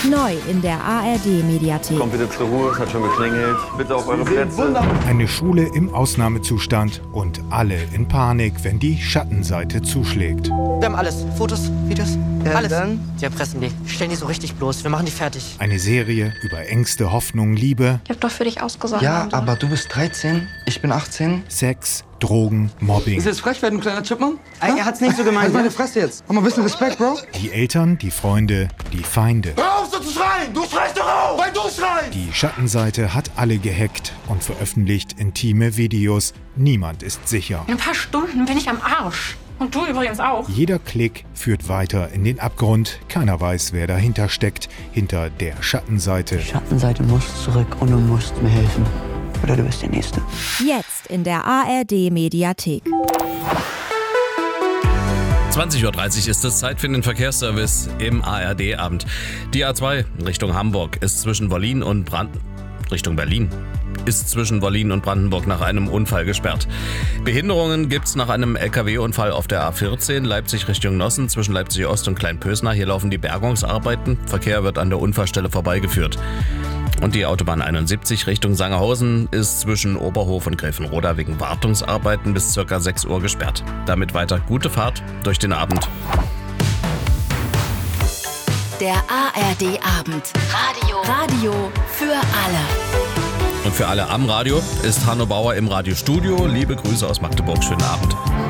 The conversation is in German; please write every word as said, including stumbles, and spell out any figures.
Neu in der A R D-Mediathek. Kommt bitte zur Ruhe, es hat schon geklingelt. Bitte auf eure Plätze. Eine Schule im Ausnahmezustand und alle in Panik, wenn die Schattenseite zuschlägt. Wir haben alles. Fotos, Videos, Ja, alles. dann? Die erpressen die. Stellen die so richtig bloß. Wir machen die fertig. Eine Serie über Ängste, Hoffnung, Liebe, Ich hab doch für dich ausgesorgt. Ja, Amanda. aber du bist dreizehn, ich bin achtzehn. Sex, Drogen, Mobbing. Ist jetzt frech werden, kleiner Chipmunk? Ey, er hat's nicht so gemeint. Halt meine Fresse jetzt. Hab mal ein bisschen Respekt, Bro. Die Eltern, die Freunde, die Feinde. Hör auf so zu schreien! Du schreist doch auf! Weil du schreist! Die Schattenseite hat alle gehackt und veröffentlicht intime Videos. Niemand ist sicher. In ein paar Stunden bin ich am Arsch. Und du übrigens auch. Jeder Klick führt weiter in den Abgrund. Keiner weiß, wer dahinter steckt, hinter der Schattenseite. Schattenseite muss zurück und du musst mir helfen. Oder du bist der Nächste. Jetzt in der A R D-Mediathek. zwanzig Uhr dreißig ist es, Zeit für den Verkehrsservice im A R D-Abend. Die A zwei Richtung Hamburg ist zwischen Wollin und Brand... Richtung Berlin ist zwischen Wollin und Brandenburg nach einem Unfall gesperrt. Behinderungen gibt's nach einem L K W-Unfall auf der A vierzehn Leipzig Richtung Nossen zwischen Leipzig Ost und Kleinpösner. Hier laufen die Bergungsarbeiten. Verkehr wird an der Unfallstelle vorbeigeführt. Und die Autobahn einundsiebzig Richtung Sangerhausen ist zwischen Oberhof und Gräfenroda wegen Wartungsarbeiten bis ca. sechs Uhr gesperrt. Damit weiter gute Fahrt durch den Abend. Der A R D-Abend. Radio. Radio für alle. Und für alle am Radio ist Hanno Bauer im Radiostudio. Liebe Grüße aus Magdeburg. Schönen Abend.